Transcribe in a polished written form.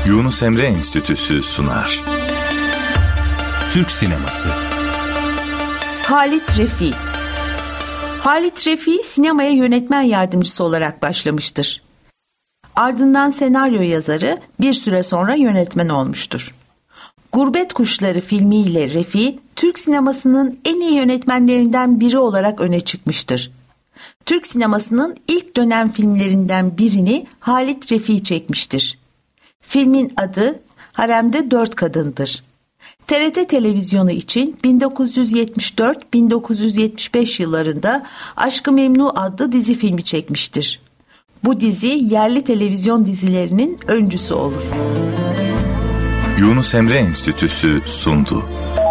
Yunus Emre Enstitüsü sunar. Türk Sineması. Halit Refi. Halit Refi sinemaya yönetmen yardımcısı olarak başlamıştır. Ardından senaryo yazarı, bir süre sonra yönetmen olmuştur. Gurbet Kuşları filmiyle Refi, Türk sinemasının en iyi yönetmenlerinden biri olarak öne çıkmıştır. Türk sinemasının ilk dönem filmlerinden birini Halit Refi çekmiştir. Filmin adı Haremde Dört Kadındır. TRT televizyonu için 1974-1975 yıllarında Aşk-ı Memnu adlı dizi filmi çekmiştir. Bu dizi yerli televizyon dizilerinin öncüsü olur. Yunus Emre Enstitüsü sundu.